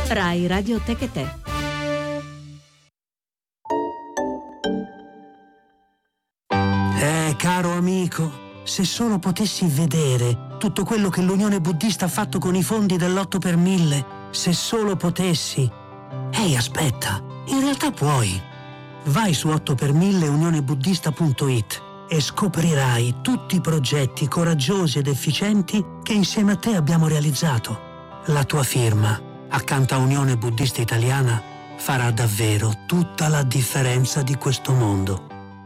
Rai Radio Tecate. Caro amico, se solo potessi vedere tutto quello che l'Unione Buddista ha fatto con i fondi dell'8 per 1000, se solo potessi. Ehi, aspetta, in realtà puoi. Vai su 8per1000 unionebuddista.it e scoprirai tutti i progetti coraggiosi ed efficienti che insieme a te abbiamo realizzato. La tua firma, accanto a Unione Buddista Italiana, farà davvero tutta la differenza di questo mondo.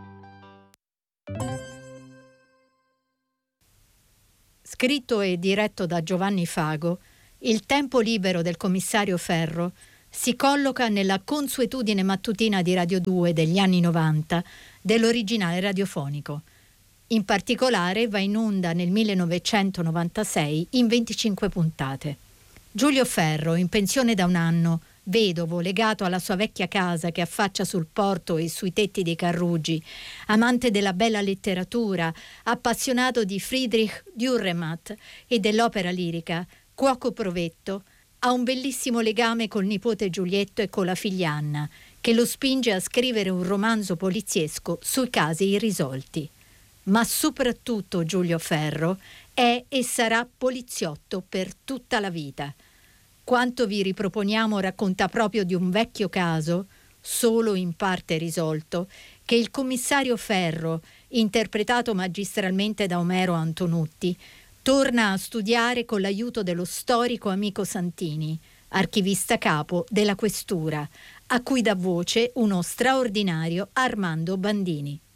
Scritto e diretto da Giovanni Fago, il tempo libero del commissario Ferro si colloca nella consuetudine mattutina di Radio 2 degli anni 90 dell'originale radiofonico. In particolare va in onda nel 1996 in 25 puntate. Giulio Ferro, in pensione da un anno, vedovo, legato alla sua vecchia casa che affaccia sul porto e sui tetti dei Carrugi, amante della bella letteratura, appassionato di Friedrich Dürrenmatt e dell'opera lirica, cuoco provetto, ha un bellissimo legame col nipote Giulietto e con la figlia Anna, che lo spinge a scrivere un romanzo poliziesco sui casi irrisolti. Ma soprattutto Giulio Ferro è e sarà poliziotto per tutta la vita. Quanto vi riproponiamo racconta proprio di un vecchio caso, solo in parte risolto, che il commissario Ferro, interpretato magistralmente da Omero Antonutti, torna a studiare con l'aiuto dello storico amico Santini, archivista capo della Questura, a cui dà voce uno straordinario Armando Bandini.